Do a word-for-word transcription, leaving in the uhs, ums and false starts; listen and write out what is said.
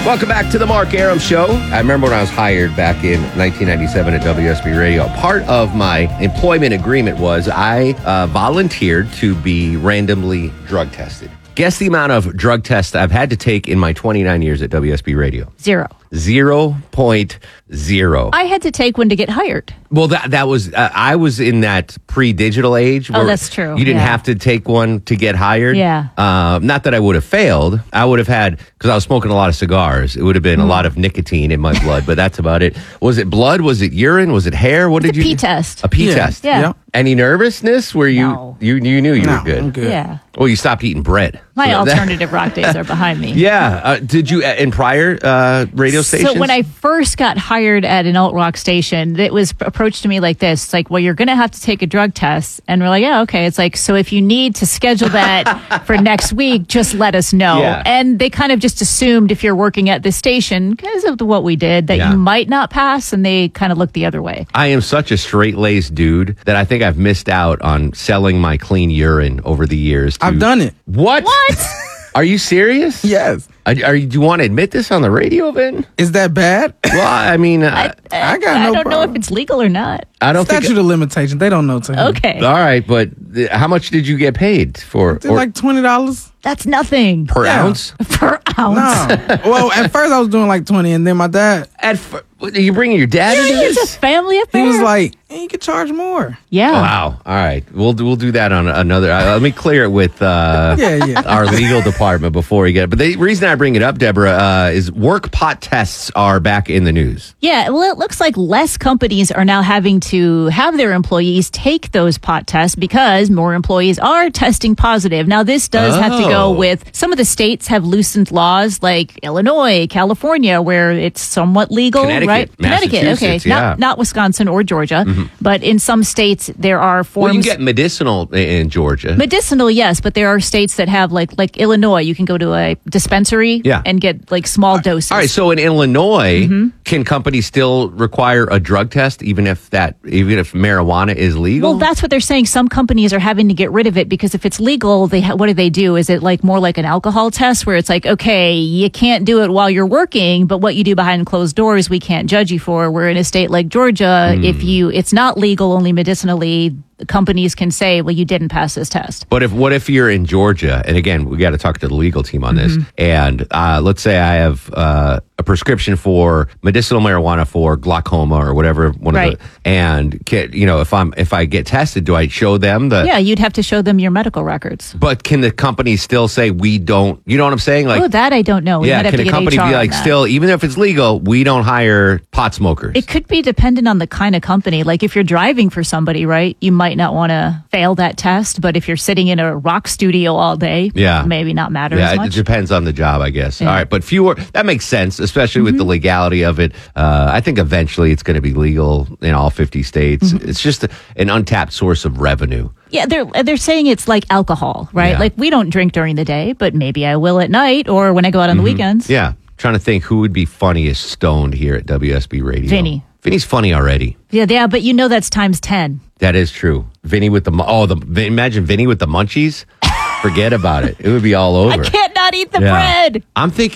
Welcome back to the Mark Arum Show. I remember when I was hired back in nineteen ninety-seven at W S B Radio. Part of my employment agreement was I uh, volunteered to be randomly drug tested. Guess the amount of drug tests I've had to take in my twenty-nine years at W S B Radio. Zero. Zero point zero. I had to take one to get hired. Well, that that was uh, I was in that pre-digital age. Oh, that's true. You didn't Yeah. have to take one to get hired. Yeah. Uh, not that I would have failed. I would have had, because I was smoking a lot of cigars. It would have been Mm. a lot of nicotine in my blood, but that's about it. Was it blood? Was it urine? Was it hair? What It's did a you? pee test. A pee Yeah. test. Yeah. Yep. Any nervousness? Where you No. you you knew you No, were good? I'm good. Yeah. Well, you stopped eating bread. My So that- alternative rock days are behind me. Yeah. Uh, did you uh, in prior uh, radio stations? So when I first got hired at an alt rock station, it was approached to me like this. It's like, well, you're going to have to take a drug test. And we're like, yeah, okay. It's like, so if you need to schedule that for next week, just let us know. Yeah. And they kind of just assumed if you're working at the station, because of what we did, that Yeah. you might not pass. And they kind of looked the other way. I am such a straight-laced dude that I think I've missed out on selling my clean urine over the years. to- I've done it. What? What? Are you serious? Yes. Are, are you, do you want to admit this on the radio, Ben? Is that bad? Well, I mean, uh, I got I no don't know problem. if it's legal or not. I don't Statute think. of limitation. They don't know to him. Okay. All right, but th- how much did you get paid for? It's like twenty dollars. That's nothing per Yeah. ounce? per ounce. No. Well, at first I was doing like twenty, and then my dad, At f- are you bringing your dad into It's a this? family affair. he was like, hey, you could charge more. yeah. Wow. All right, we'll do- we'll do that on another. Uh, let me clear it with uh, Yeah, yeah. our legal department before we get. But the reason I bring it up, Deborah, uh, is work pot tests are back in the news. Yeah, well, it looks like less companies are now having to have their employees take those pot tests because more employees are testing positive. Now, this does have to Oh. go with some of the states have loosened laws like Illinois, California, where it's somewhat legal, Connecticut, right? Connecticut, okay. Massachusetts, yeah. Not, not Wisconsin or Georgia, but in some states there are forms. Well, you can get medicinal i- in Georgia. Medicinal, yes, but there are states that have like like Illinois. You can go to a dispensary Yeah. and get like small doses. All right, so in Illinois, Mm-hmm. can companies still require a drug test even if that even if marijuana is legal? Well, that's what they're saying. Some companies are having to get rid of it because if it's legal, they ha- what do they do? Is it like more like an alcohol test where it's like, okay, you can't do it while you're working, but what you do behind closed doors, we can't judge you for. We're in a state like Georgia. Hmm. If you, it's not legal, only medicinally. Companies can say, well, you didn't pass this test. But if what if you're in Georgia, and again, we got to talk to the legal team on this. Mm-hmm. And uh, let's say I have uh, a prescription for medicinal marijuana for glaucoma or whatever one Right. of the, and can, you know, if I'm if I get tested, do I show them the? Yeah, you'd have to show them your medical records. But can the company still say we don't? You know what I'm saying? Like, oh, that I don't know. We yeah, might have can to a get company H R be on like, that. still, even if it's legal, we don't hire pot smokers? It could be dependent on the kind of company. Like if you're driving for somebody, right, you might not want to fail that test. But if you're sitting in a rock studio all day, Yeah. maybe not matter Yeah, as it much. depends on the job, I guess. Yeah. All right, but fewer, that makes sense, especially with the Mm-hmm. legality of it. Uh, I think eventually it's going to be legal in all fifty states. Mm-hmm. It's just a, an untapped source of revenue. Yeah, they're they're saying it's like alcohol, right? Yeah. Like we don't drink during the day, but maybe I will at night or when I go out on the weekends. Mm-hmm. Yeah. Trying to think who would be funniest stoned here at W S B Radio. Vinny. Vinny's funny already. Yeah, yeah, but you know that's times ten. That is true. Vinny with the, mu- oh, the imagine Vinny with the munchies. Forget about it. It would be all over. I can't not eat the Yeah. bread. I'm thinking.